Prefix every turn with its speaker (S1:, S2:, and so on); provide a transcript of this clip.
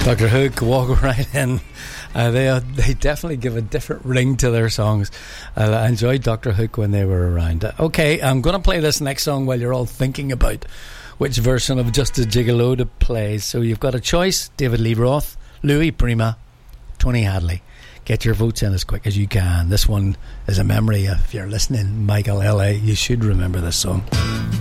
S1: Dr. Hook, Walk Right In. They definitely give a different ring to their songs. I enjoyed Dr. Hook when they were around. Okay, I'm going to play this next song while you're all thinking about which version of Just a Gigolo to play. So you've got a choice: David Lee Roth, Louis Prima, Tony Hadley. Get your votes in as quick as you can. This one is a memory. If you're listening, Michael L.A., you should remember this song.